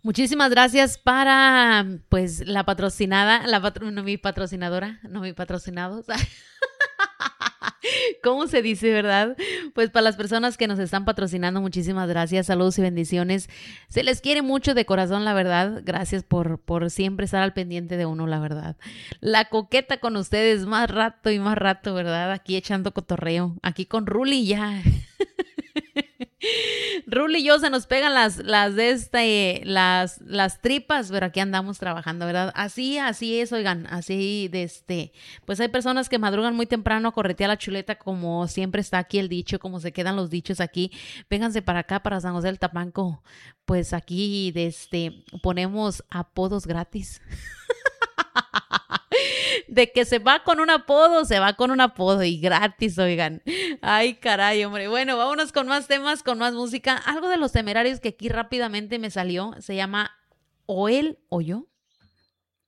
Muchísimas gracias para, pues, la patrocinada, no mi patrocinadora, no mi patrocinado. ¿Cómo se dice, verdad? Pues para las personas que nos están patrocinando, muchísimas gracias, saludos y bendiciones. Se les quiere mucho de corazón, la verdad. Gracias por siempre estar al pendiente de uno, la verdad. La coqueta con ustedes, más rato y más rato, ¿verdad? Aquí echando cotorreo, aquí con Ruli ya. Rul y yo se nos pegan las tripas, pero aquí andamos trabajando, ¿verdad? Así es, oigan, así pues hay personas que madrugan muy temprano a corretear la chuleta, como siempre está aquí el dicho, como se quedan los dichos aquí. Vénganse para acá, para San José del Tapanco, pues aquí, ponemos apodos gratis. De que se va con un apodo, se va con un apodo y gratis, oigan. Ay, caray, hombre. Bueno, vámonos con más temas, con más música. Algo de Los Temerarios que aquí rápidamente me salió, se llama O él o yo.